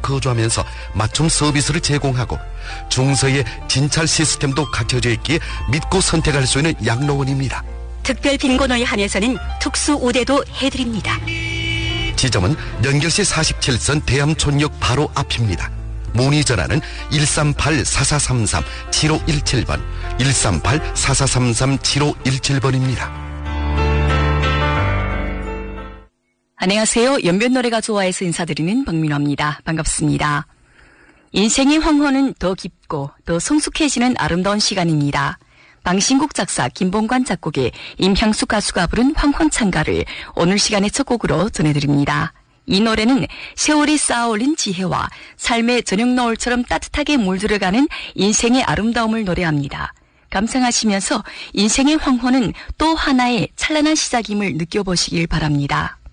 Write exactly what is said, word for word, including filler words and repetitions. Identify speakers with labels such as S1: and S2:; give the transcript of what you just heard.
S1: 거주하면서 맞춤 서비스를 제공하고 중서에 진찰 시스템도 갖춰져 있기에 믿고 선택할 수 있는 양로원입니다.
S2: 특별 빈곤을 한해서는 특수 우대도 해드립니다.
S1: 지점은 연결시 사십칠 선 대암촌역 바로 앞입니다. 문의 전화는 일삼팔 사사삼삼 칠오일칠 번, 일삼팔 사사삼삼 칠오일칠 번입니다.
S2: 안녕하세요. 연변노래가 좋아해서 인사드리는 박민화입니다. 반갑습니다. 인생의 황혼은 더 깊고 더 성숙해지는 아름다운 시간입니다. 방신국 작사, 김봉관 작곡의 임향숙 가수가 부른 황혼찬가를 오늘 시간의 첫 곡으로 전해드립니다. 이 노래는 세월이 쌓아올린 지혜와 삶의 저녁 노을처럼 따뜻하게 물들어가는 인생의 아름다움을 노래합니다. 감상하시면서 인생의 황혼은 또 하나의 찬란한 시작임을 느껴보시길 바랍니다.